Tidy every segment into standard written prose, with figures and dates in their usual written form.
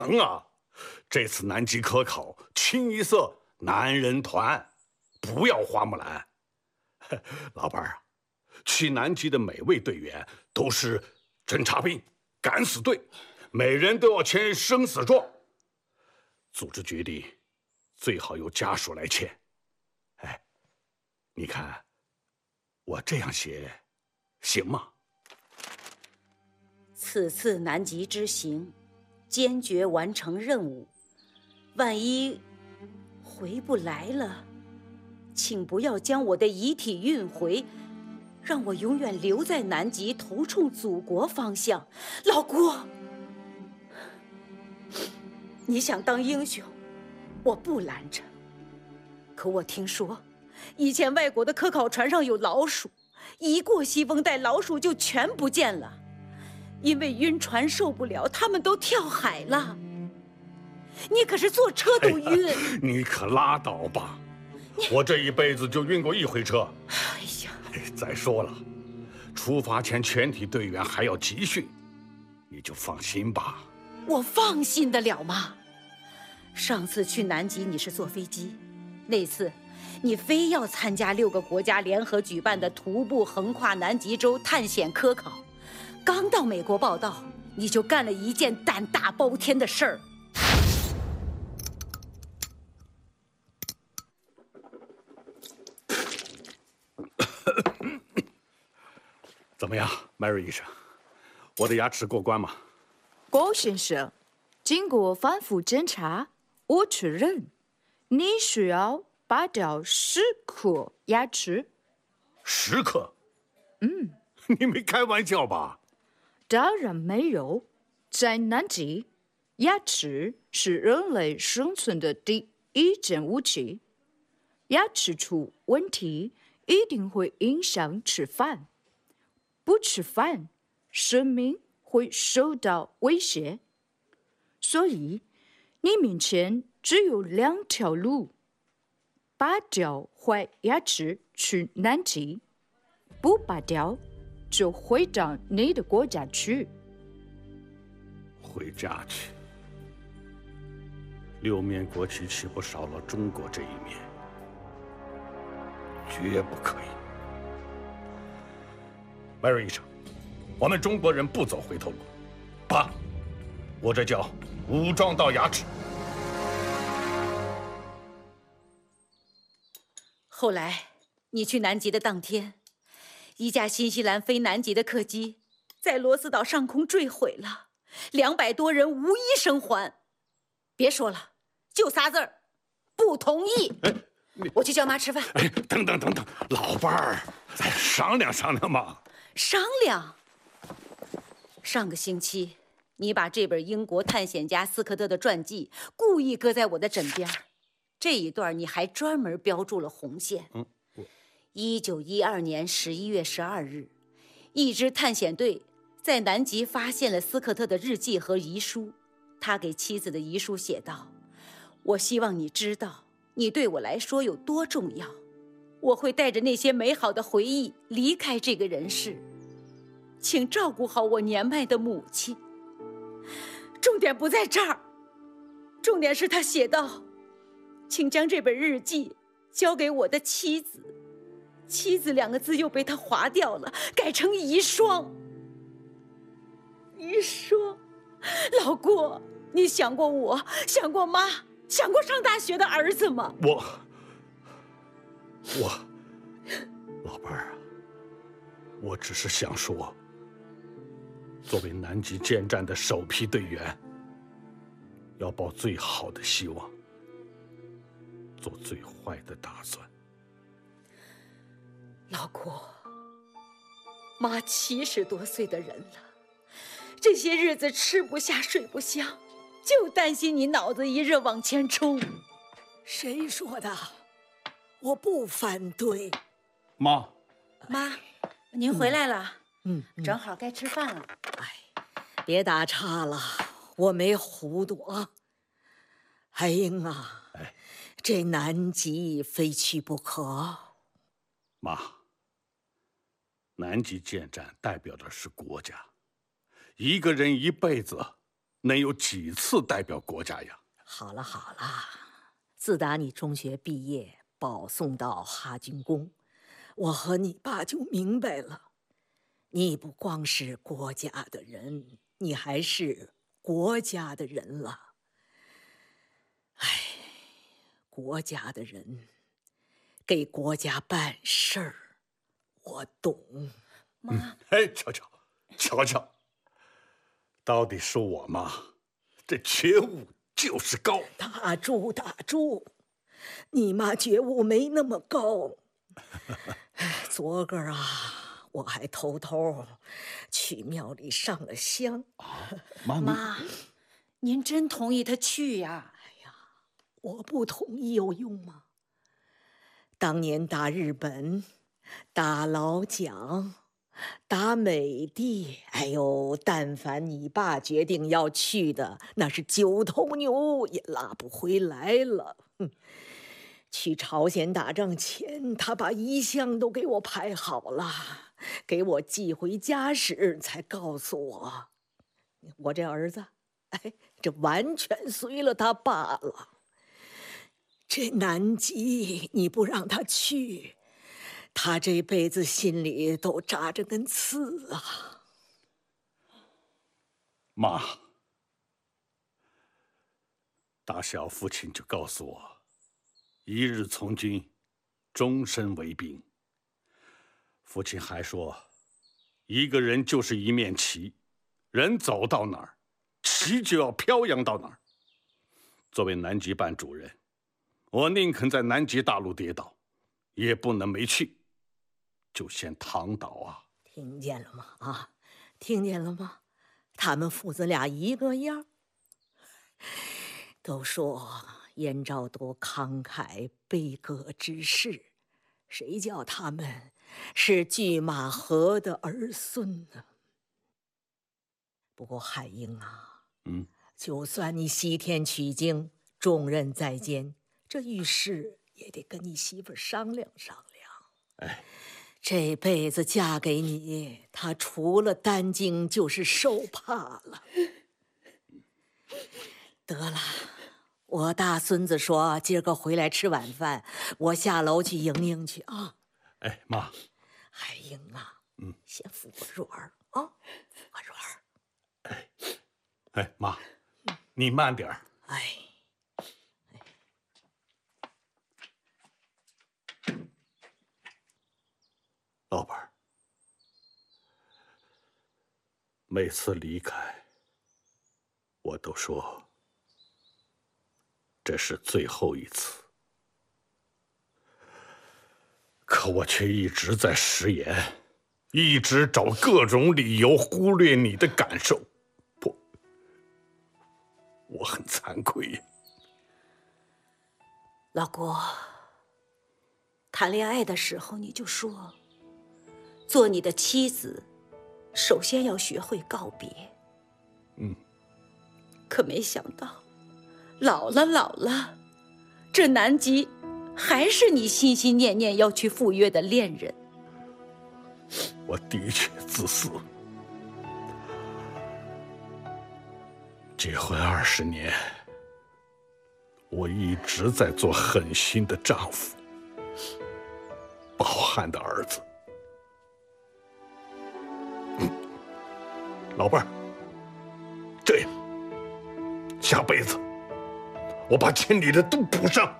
能啊！这次南极科考，清一色男人团，不要花木兰。老伴儿啊，去南极的每位队员都是侦察兵、敢死队，每人都要签生死状。组织决定最好由家属来签。哎，你看我这样写行吗？ 此次南极之行，坚决完成任务。万一回不来了，请不要将我的遗体运回，让我永远留在南极，头冲祖国方向。老郭，你想当英雄，我不拦着。可我听说，以前外国的科考船上有老鼠，一过西风带，老鼠就全不见了。因为晕船受不了，他们都跳海了。你可是坐车都晕。 你可拉倒吧！我这一辈子就晕过一回车。 哎呀， 再说了，出发前全体队员还要集训，你就放心吧。 我放心得了吗？上次去南极你是坐飞机，那次你非要参加6个国家联合举办的徒步横跨南极洲探险科考。刚到美国报道，你就干了一件胆大包天的事儿。 怎么样，Mary 医生，我的牙齿过关吗？ 郭先生，经过反复检查，我确认你需要拔掉10颗牙齿。 10颗？你没开玩笑吧？ 当然没有，在南极，牙齿是人类生存的第一件武器。牙齿出问题，一定会影响吃饭。不吃饭，生命会受到威胁。所以，你面前只有2条路：拔掉坏牙齿去南极，不拔掉就回到你的国家去。 回家去。6面国旗岂不少了中国这一面？绝不可以。Mary 医生，我们中国人不走回头路，拔，我这叫武装到牙齿。 后来你去南极的当天，一架新西兰飞南极的客机在罗斯岛上空坠毁了，200多人无一生还。别说了，就仨字儿，不同意。我去叫妈吃饭。 等等，老伴儿，再商量商量嘛。 商量？上个星期，你把这本英国探险家斯科特的传记故意搁在我的枕边，这一段你还专门标注了红线。1912年11月12日，一支探险队在南极发现了斯科特的日记和遗书。他给妻子的遗书写道：“我希望你知道，你对我来说有多重要。我会带着那些美好的回忆离开这个人世，请照顾好我年迈的母亲。”重点不在这儿，重点是他写道：“请将这本日记交给我的妻子。”妻子2个字又被他划掉了，改成遗孀。遗孀，老郭，你想过我，想过妈，想过上大学的儿子吗？ 我，老伴儿啊，我只是想说，作为南极舰战的首批队员，要抱最好的希望，做最坏的打算。 老郭，妈70多岁的人了，这些日子吃不下睡不香，就担心你脑子一热往前冲。 谁说的？我不反对。 妈， 您回来了。正好该吃饭了。 别打岔了，我没糊涂啊。海英啊，这南极非去不可。 妈，南极舰战代表的是国家，一个人一辈子能有几次代表国家呀？ 好了好了，自打你中学毕业，保送到哈军宫，我和你爸就明白了，你不光是国家的人，你还是国家的人了。哎，国家的人，给国家办事儿，我懂。 妈， 哎，瞧瞧，到底是我吗？这觉悟就是高。 打住，你妈觉悟没那么高。昨个啊，我还偷偷去庙里上了香。 妈，您真同意他去呀？ 我不同意有用吗？当年打日本，打老蒋，打美帝，哎呦，但凡你爸决定要去的，那是9头牛也拉不回来了。去朝鲜打仗前，他把遗像都给我排好了，给我寄回家时才告诉我，我这儿子，哎，这完全随了他爸了。这南极你不让他去，他这辈子心里都扎着根刺啊！ 妈，打小父亲就告诉我，一日从军，终身为兵。父亲还说，一个人就是一面旗，人走到哪儿，旗就要飘扬到哪儿。作为南极办主任，我宁肯在南极大陆跌倒，也不能没去，就先躺倒啊！ 听见了吗？啊，听见了吗？他们父子俩一个样。都说燕赵多慷慨悲歌之士，谁叫他们是拒马河的儿孙呢？不过海英啊，就算你西天取经，重任在肩，这遇事也得跟你媳妇商量商量。 哎， 这辈子嫁给你，她除了担惊就是受怕了。得了，我大孙子说今儿个回来吃晚饭，我下楼去迎迎去啊。 哎，妈， 海英啊，先服个软儿啊，服个软儿。 哎，妈，你慢点儿。 哎， 老伴儿，每次离开，我都说这是最后一次，可我却一直在食言，一直找各种理由忽略你的感受，我很惭愧呀。 老郭，谈恋爱的时候你就说，做你的妻子，首先要学会告别。可没想到，老了，这南极还是你心心念念要去赴约的恋人。 我的确自私，结婚20年，我一直在做狠心的丈夫，饱汉的儿子。老伴儿，这样，下辈子我把欠你的都补上。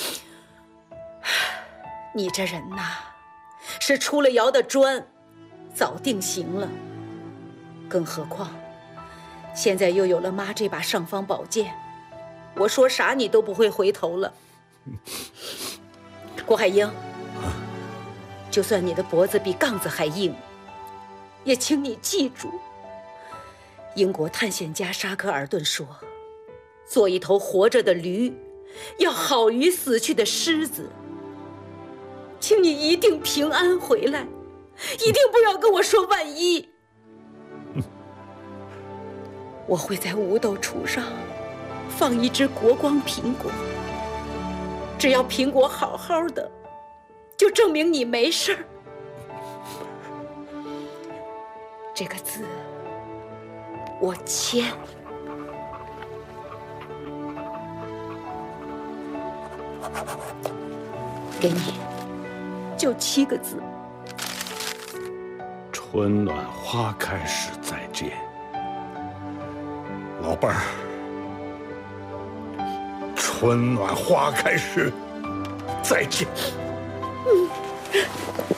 你这人呐，是出了窑的砖，早定型了。更何况，现在又有了妈这把尚方宝剑，我说啥你都不会回头了。郭海英，就算你的脖子比杠子还硬，也请你记住，英国探险家沙克尔顿说，做一头活着的驴，要好于死去的狮子。请你一定平安回来，一定不要跟我说万一。我会在五斗橱上放一只国光苹果，只要苹果好好的，就证明你没事儿。这个字我签。 给你，就7个字： 春暖花开时再见。老伴儿，春暖花开时再见。